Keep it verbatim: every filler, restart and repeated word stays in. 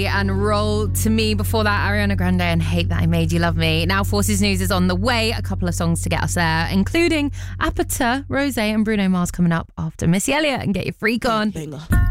Kelly and Roll to Me. Before that, Ariana Grande and Hate That I Made You Love Me. Now Forces News is on the way. A couple of songs to get us there, including Apata, Rosé and Bruno Mars coming up after Missy Elliott and Get Your Freak On.